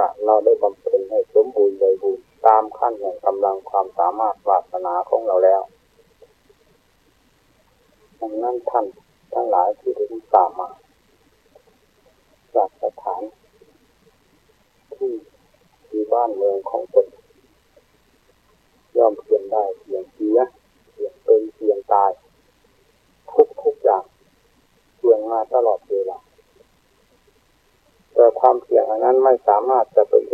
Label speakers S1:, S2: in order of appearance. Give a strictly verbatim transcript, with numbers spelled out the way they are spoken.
S1: ว่าเราได้บำเพ็ญให้สมบูรณ์บริบูรณ์ตามขั้นแห่งกำลังความสามารถวาสนาของเราแล้วดังนั้นท่านทั้งหลายที่ได้ตามมาจากสถานที่ที่บ้านเมืองของตนย่อมเพียงได้เพียงเสียเพียงเป็นเพียงตายทุกทุกอย่างเพียงมาตลอดเวลาแต่ความเพียงอันนั้นไม่สามารถจะเป็น